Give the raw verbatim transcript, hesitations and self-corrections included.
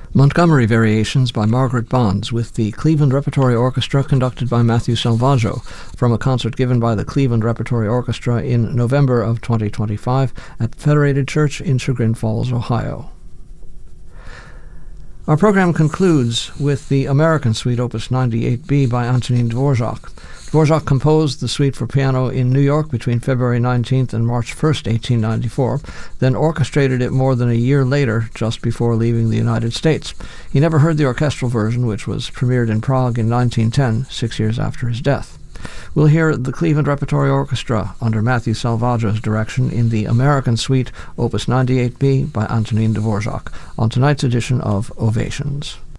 Montgomery Variations by Margaret Bonds with the Cleveland Repertory Orchestra conducted by Matthew Salvaggio from a concert given by the Cleveland Repertory Orchestra in November of twenty twenty-five at Federated Church in Chagrin Falls, Ohio. Our program concludes with the American Suite Opus ninety-eight B by Antonin Dvorak. Dvorak composed the suite for piano in New York between February nineteenth and March first, eighteen ninety-four, then orchestrated it more than a year later, just before leaving the United States. He never heard the orchestral version, which was premiered in Prague in nineteen ten, six years after his death. We'll hear the Cleveland Repertory Orchestra under Matthew Salvaggio's direction in the American Suite Opus ninety-eight B by Antonin Dvorak on tonight's edition of Ovations.